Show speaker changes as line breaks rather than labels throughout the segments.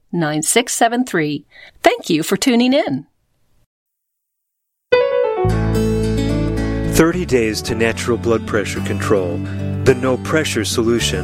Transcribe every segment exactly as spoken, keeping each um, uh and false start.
nine six seven three. Thank you for tuning in.
thirty days to natural blood pressure control. The no pressure solution.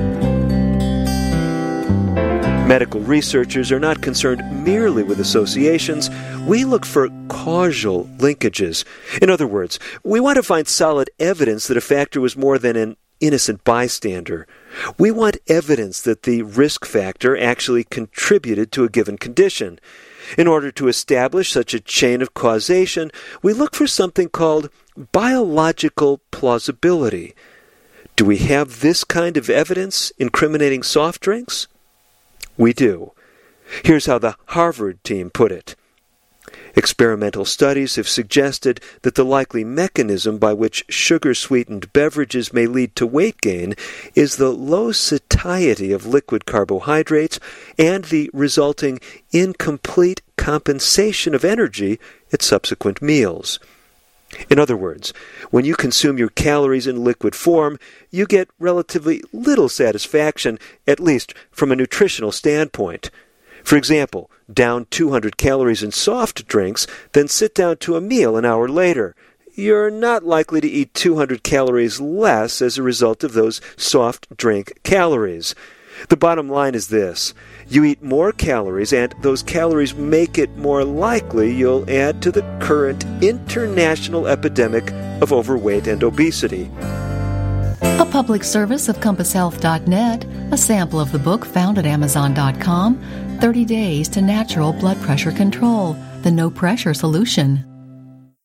Medical researchers are not concerned merely with associations. We look for causal linkages. In other words, we want to find solid evidence that a factor was more than an innocent bystander. We want evidence that the risk factor actually contributed to a given condition. In order to establish such a chain of causation, we look for something called biological plausibility. Do we have this kind of evidence incriminating soft drinks? We do. Here's how the Harvard team put it. Experimental studies have suggested that the likely mechanism by which sugar-sweetened beverages may lead to weight gain is the low satiety of liquid carbohydrates and the resulting incomplete compensation of energy at subsequent meals. In other words, when you consume your calories in liquid form, you get relatively little satisfaction, at least from a nutritional standpoint. For example, down two hundred calories in soft drinks, then sit down to a meal an hour later. You're not likely to eat two hundred calories less as a result of those soft drink calories. The bottom line is this. You eat more calories, and those calories make it more likely you'll add to the current international epidemic of overweight and obesity.
A public service of compass health dot net, a sample of the book found at amazon dot com, thirty days to Natural Blood Pressure Control, the No Pressure Solution.